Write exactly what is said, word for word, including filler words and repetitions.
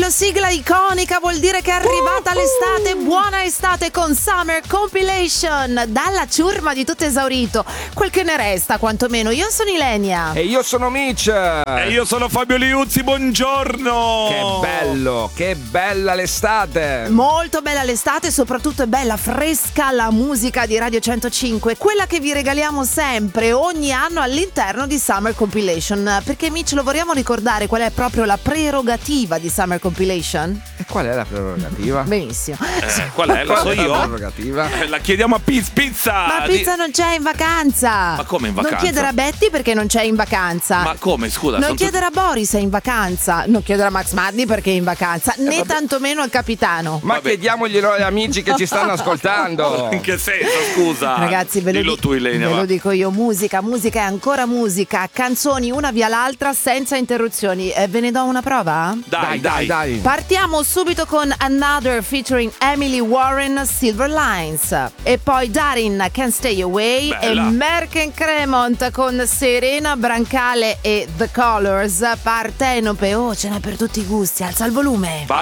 questa sigla iconica vuol dire che è arrivata l'estate. Buona estate con Summer Compilation. Dalla ciurma di tutto esaurito, quel che ne resta quantomeno. Io sono Ilenia. E io sono Mitch. E io sono Fabio Liuzzi, buongiorno. Che bello, che bella l'estate. Molto bella l'estate, soprattutto è bella fresca la musica di Radio centocinque, quella che vi regaliamo sempre ogni anno all'interno di Summer Compilation. Perché Mitch, lo vogliamo ricordare qual è proprio la prerogativa di Summer Compilation? E qual è la prerogativa? Benissimo. Eh, qual è? La so Qual è la io. prerogativa? Eh, La chiediamo a Piz, Pizza. Ma Di- Pizza non c'è in vacanza. Ma come in vacanza? Non chiedere a Betty perché non c'è in vacanza. Ma come, scusa? Non sono chiedere a Boris è in vacanza. Non chiedere a Max Maddi perché è in vacanza. Né vabbè. tantomeno al capitano. Ma Vabbè. chiediamoglielo agli amici che ci stanno ascoltando. In che senso, scusa? Ragazzi, ve lo, Dillo di- tu, Ilenia. ve va. lo dico io, musica, musica e ancora musica, canzoni una via l'altra senza interruzioni. Eh, ve ne do una prova? Dai, dai, dai. Partiamo subito con Another featuring Emily Warren, Silver Lines, e poi Darin, Can't Stay Away, Bella. e Merken Cremont con Serena Brancale e The Colors, Partenope. Oh, ce n'è per tutti i gusti, alza il volume. Va-